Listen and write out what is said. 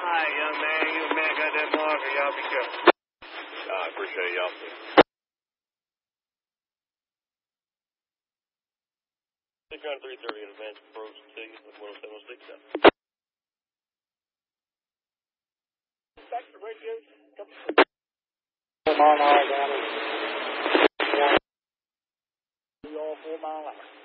Hi, young man. You a man got that marker. Y'all be careful. I appreciate it, y'all. 330 in advance approach to you with 10706. Back to the radios. 4 mile an hour down. 4 mile an hour.